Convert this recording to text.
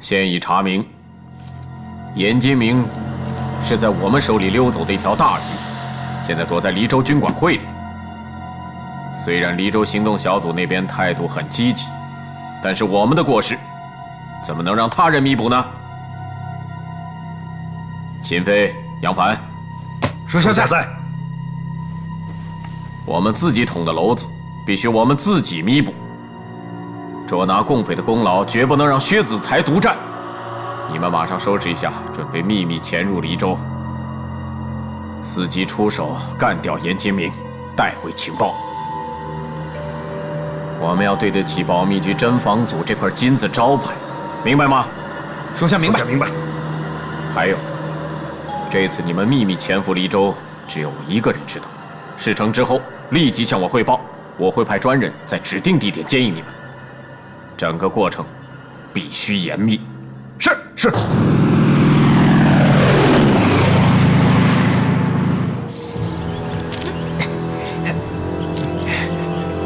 现已查明，严金明是在我们手里溜走的一条大鱼，现在躲在黎州军管会里。虽然黎州行动小组那边态度很积极，但是我们的过失，怎么能让他人弥补呢？秦飞、杨凡， 属下在。 我们自己捅的篓子，必须我们自己弥补。捉拿共匪的功劳，绝不能让薛子才独占。你们马上收拾一下，准备秘密潜入黎州，伺机出手干掉严金明，带回情报。我们要对得起保密局侦防组这块金字招牌，明白吗？ 属下明白。明白。 还有，这次你们秘密潜伏黎州，只有我一个人知道。事成之后，立即向我汇报，我会派专人在指定地点接应你们。整个过程必须严密。 是。